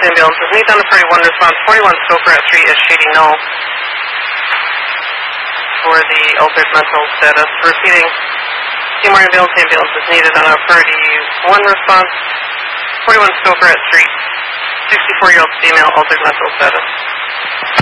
ambulances. Need on the party 1 response. 41 Stoker at 3 is shading no for the altered mental status. Repeating, Seymour ambulance is needed on a party 1 response. 41 Stoker at 3. 64-year-old female, altered mental status.